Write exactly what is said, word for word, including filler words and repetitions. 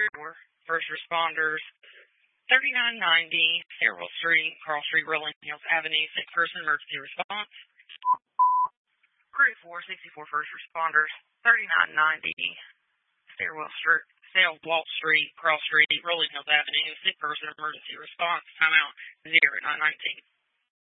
First responders, thirty-nine ninety Harold Street, Carl Street, Rolling Hills Avenue, sick person emergency response. Group four, sixty-four first responders, thirty-nine ninety Stairwell Street, Sale Walt Street, Carl Street, Rolling Hills Avenue, sick person emergency response. Timeout zero nine nineteen.